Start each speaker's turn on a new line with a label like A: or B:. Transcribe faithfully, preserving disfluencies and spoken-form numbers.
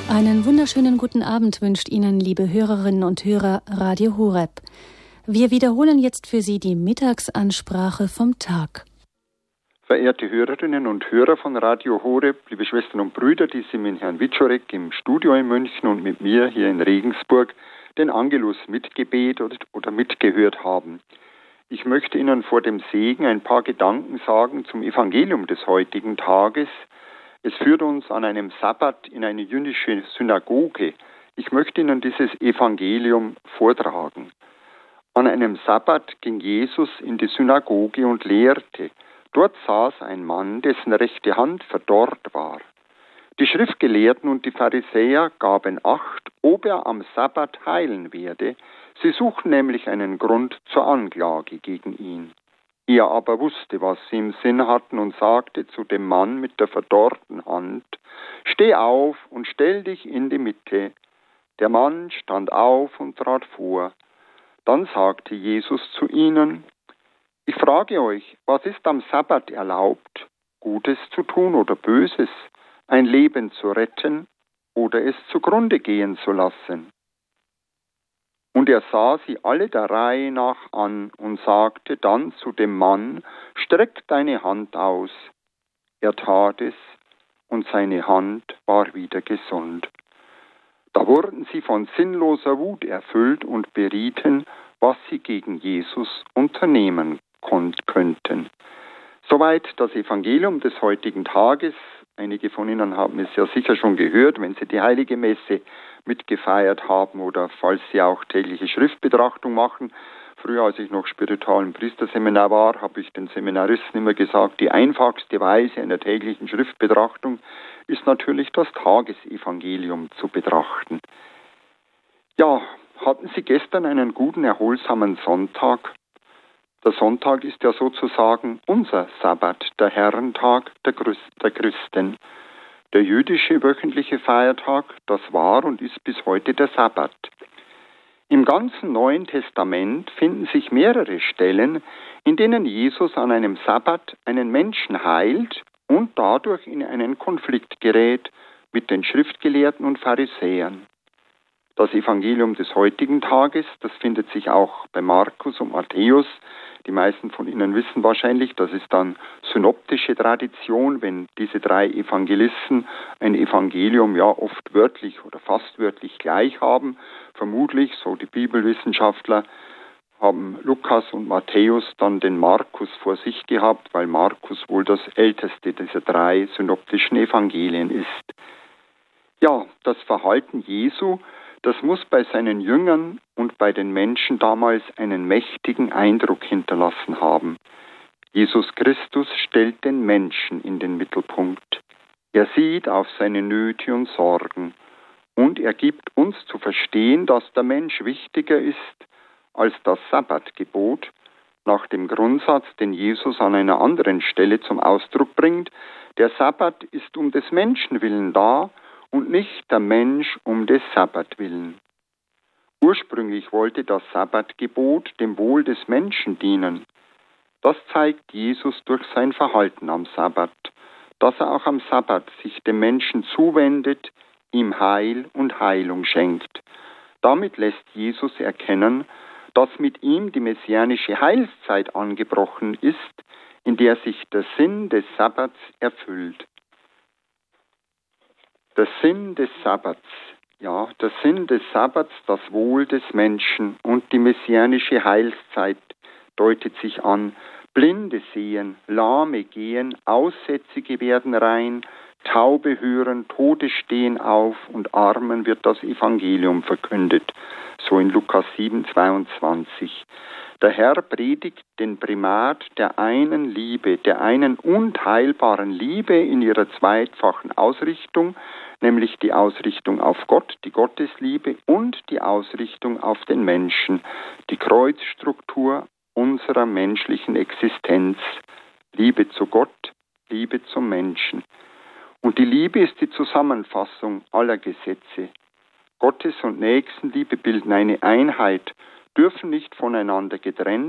A: Einen wunderschönen guten Abend wünscht Ihnen, liebe Hörerinnen und Hörer, Radio Horeb. Wir wiederholen jetzt für Sie die Mittagsansprache vom Tag.
B: Verehrte Hörerinnen und Hörer von Radio Horeb, liebe Schwestern und Brüder, die Sie mit Herrn Wiczorek im Studio in München und mit mir hier in Regensburg den Angelus mitgebetet oder mitgehört haben. Ich möchte Ihnen vor dem Segen ein paar Gedanken sagen zum Evangelium des heutigen Tages. Es führt uns an einem Sabbat in eine jüdische Synagoge. Ich möchte Ihnen dieses Evangelium vortragen. An einem Sabbat ging Jesus in die Synagoge und lehrte. Dort saß ein Mann, dessen rechte Hand verdorrt war. Die Schriftgelehrten und die Pharisäer gaben Acht, ob er am Sabbat heilen werde. Sie suchten nämlich einen Grund zur Anklage gegen ihn. Er aber wusste, was sie im Sinn hatten und sagte zu dem Mann mit der verdorrten Hand: Steh auf und stell dich in die Mitte. Der Mann stand auf und trat vor. Dann sagte Jesus zu ihnen: Ich frage euch, was ist am Sabbat erlaubt? Gutes zu tun oder Böses? Ein Leben zu retten oder es zugrunde gehen zu lassen? Und er sah sie alle der Reihe nach an und sagte dann zu dem Mann: Streck deine Hand aus. Er tat es, und seine Hand war wieder gesund. Da wurden sie von sinnloser Wut erfüllt und berieten, was sie gegen Jesus unternehmen könnten. Soweit das Evangelium des heutigen Tages. Einige von Ihnen haben es ja sicher schon gehört, wenn Sie die Heilige Messe mitgefeiert haben oder falls Sie auch tägliche Schriftbetrachtung machen. Früher, als ich noch spiritual im Priesterseminar war, habe ich den Seminaristen immer gesagt, die einfachste Weise einer täglichen Schriftbetrachtung ist natürlich das Tagesevangelium zu betrachten. Ja, hatten Sie gestern einen guten, erholsamen Sonntag? Der Sonntag ist ja sozusagen unser Sabbat, der Herrentag der Christen. Der jüdische wöchentliche Feiertag, das war und ist bis heute der Sabbat. Im ganzen Neuen Testament finden sich mehrere Stellen, in denen Jesus an einem Sabbat einen Menschen heilt und dadurch in einen Konflikt gerät mit den Schriftgelehrten und Pharisäern. Das Evangelium des heutigen Tages, das findet sich auch bei Markus und Matthäus. Die meisten von Ihnen wissen wahrscheinlich, das ist dann synoptische Tradition, wenn diese drei Evangelisten ein Evangelium ja oft wörtlich oder fast wörtlich gleich haben. Vermutlich, so die Bibelwissenschaftler, haben Lukas und Matthäus dann den Markus vor sich gehabt, weil Markus wohl das älteste dieser drei synoptischen Evangelien ist. Ja, das Verhalten Jesu, das muss bei seinen Jüngern und bei den Menschen damals einen mächtigen Eindruck hinterlassen haben. Jesus Christus stellt den Menschen in den Mittelpunkt. Er sieht auf seine Nöte und Sorgen und er gibt uns zu verstehen, dass der Mensch wichtiger ist als das Sabbatgebot, nach dem Grundsatz, den Jesus an einer anderen Stelle zum Ausdruck bringt: Der Sabbat ist um des Menschen willen da und nicht der Mensch um des Sabbat willen. Ursprünglich wollte das Sabbatgebot dem Wohl des Menschen dienen. Das zeigt Jesus durch sein Verhalten am Sabbat, dass er auch am Sabbat sich dem Menschen zuwendet, ihm Heil und Heilung schenkt. Damit lässt Jesus erkennen, dass mit ihm die messianische Heilszeit angebrochen ist, in der sich der Sinn des Sabbats erfüllt. Der Sinn des Sabbats, ja, der Sinn des Sabbats, das Wohl des Menschen und die messianische Heilszeit deutet sich an. Blinde sehen, Lahme gehen, Aussätzige werden rein, Taube hören, Tote stehen auf und Armen wird das Evangelium verkündet. So in Lukas sieben, zweiundzwanzig. Der Herr predigt den Primat der einen Liebe, der einen unteilbaren Liebe in ihrer zweifachen Ausrichtung, nämlich die Ausrichtung auf Gott, die Gottesliebe, und die Ausrichtung auf den Menschen, die Kreuzstruktur unserer menschlichen Existenz. Liebe zu Gott, Liebe zum Menschen. Und die Liebe ist die Zusammenfassung aller Gesetze. Gottes- und Nächstenliebe bilden eine Einheit, dürfen nicht voneinander getrennt